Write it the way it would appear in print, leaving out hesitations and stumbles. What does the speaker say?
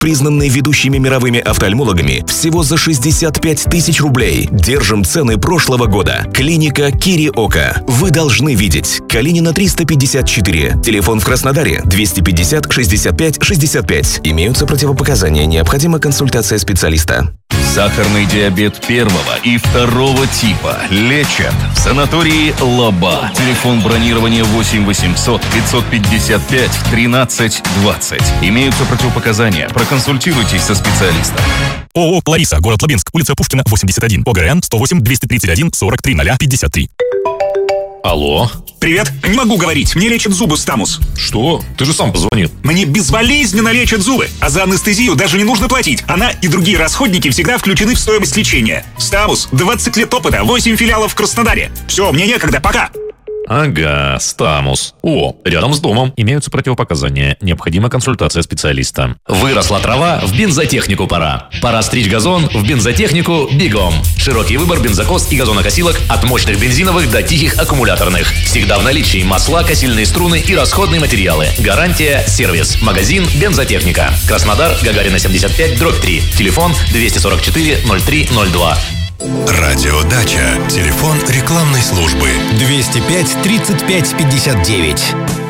признанный ведущими мировыми офтальмологами всего за 65 тысяч рублей. Держим цены прошлого года. Клиника Кириока. Вы должны видеть. Калинина 354. Телефон в Краснодаре 250 65 65. Имеются противопоказания. Необходима консультация специалиста. Сахарный диабет первого и второго типа лечат в санатории Лаба. Телефон бронирования 8 800 555 13 20. Имеются противопоказания. Проконсультируйтесь со специалистом. ООО «Лариса», город Лабинск, улица Пушкина, 81, ОГРН 108 231 43 053. Алло? Привет. Не могу говорить. Мне лечат зубы Стамус. Что? Ты же сам позвонил. Мне безболезненно лечат зубы, а за анестезию даже не нужно платить. Она и другие расходники всегда включены в стоимость лечения. Стамус. 20 лет опыта, 8 филиалов в Краснодаре. Все, мне некогда, пока. Ага, Стамус. О, рядом с домом. Имеются противопоказания. Необходима консультация специалиста. Выросла трава, в бензотехнику пора. Пора стричь газон, в бензотехнику бегом. Широкий выбор бензокос и газонокосилок от мощных бензиновых до тихих аккумуляторных. Всегда в наличии масла, косильные струны и расходные материалы. Гарантия, сервис. Магазин «Бензотехника». Краснодар, Гагарина 75/3. Телефон 244 03 02. Радиодача. Телефон рекламной службы 205 35 59.